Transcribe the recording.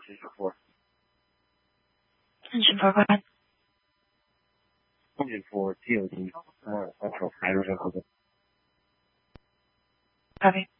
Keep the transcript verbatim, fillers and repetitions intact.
message before. Engine four, go ahead. Engine four, T O D, more central hydrogen. Copy.